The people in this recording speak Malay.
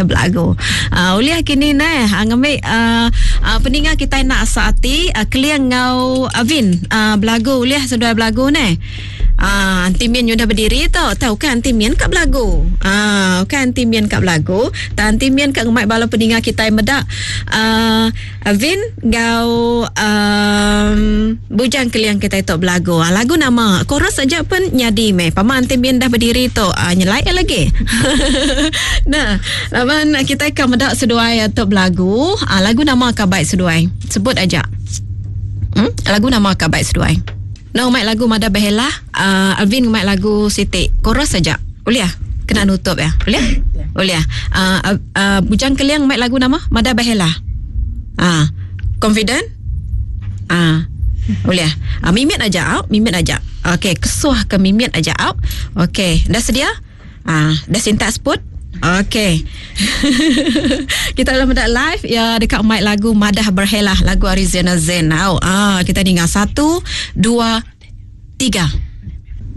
belagu. Uliah kini ngambil peningat kita nak saati kalian ngau Avin belagu uliah sudah belagu Anti Mian dah berdiri tahu kan Anti Mian kat belagu. Kan Anti Mian kat belagu. Dan Anti Mian kat ngemai bala peningat kita medak Avin ngau bujang kalian kita itu belagu. Lagu nama chorus saja pun nyadi Pama Anti Mian dah berdiri nyelai lagi. Nah, lawan kita akan medak seduai untuk belagu. Lagu nama akan baik seduai. Sebut aja. Lagu nama akan baik seduai. Nah, umat lagu Mada Behela, Alvin umat lagu Siti. Chorus saja. Boleh kena nutup ya. Boleh. Bujang kalian umat lagu nama Mada Behela. Confident? Boleh. Mimit aja out, mimit aja. Okey, kesuh ke mimit aja out. Okey, dah sedia? Dah sintak spot? Okey. Kita dalam mendak live ya dekat mic lagu Madah Berhelah, lagu Arizona Zain. Kita dengar 1 2 3.